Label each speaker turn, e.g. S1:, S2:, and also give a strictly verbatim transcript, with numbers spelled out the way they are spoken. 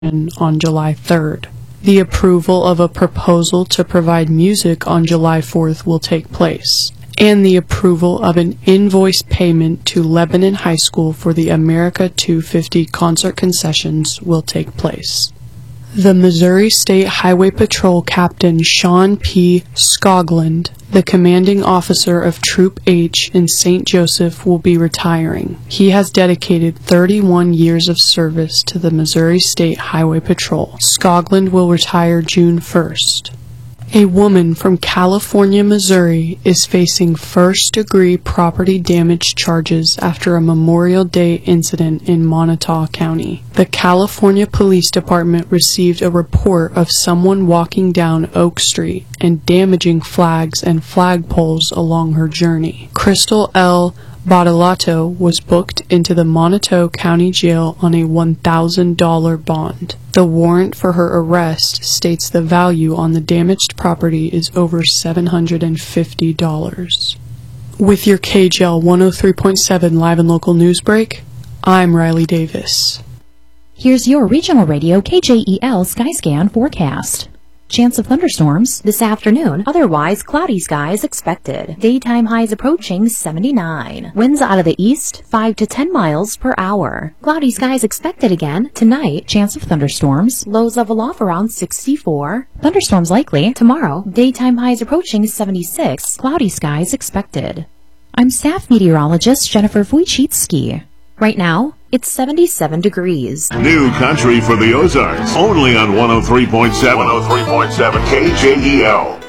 S1: on July third. The approval of a proposal to provide music on July fourth will take place, and the approval of an invoice payment to Lebanon High School for the America two fifty concert concessions will take place. The Missouri State Highway Patrol Captain Sean P. Skoglund, the commanding officer of Troop H in Saint Joseph, will be retiring. He has dedicated thirty-one years of service to the Missouri State Highway Patrol. Skoglund will retire June first. A woman from California, Missouri is facing first-degree property damage charges after a Memorial Day incident in Montauk County. The California Police Department received a report of someone walking down Oak Street and damaging flags and flagpoles along her journey. Crystal L. Badalato was booked into the Montauk County Jail on a one thousand dollar bond. The warrant for her arrest states the value on the damaged property is over seven hundred fifty dollars. With your K J L one oh three point seven live and local news break, I'm Riley Davis.
S2: Here's your regional radio K J E L Skyscan forecast. Chance of thunderstorms this afternoon. Otherwise, cloudy skies expected. Daytime highs approaching seventy-nine. Winds out of the east, five to ten miles per hour. Cloudy skies expected again tonight. Chance of thunderstorms. Lows level off around sixty-four. Thunderstorms likely tomorrow. Daytime highs approaching seventy-six. Cloudy skies expected. I'm staff meteorologist Jennifer Wojcicki. Right now, it's seventy-seven degrees.
S3: New country for the Ozarks. Only on one oh three point seven. one oh three point seven K J E L.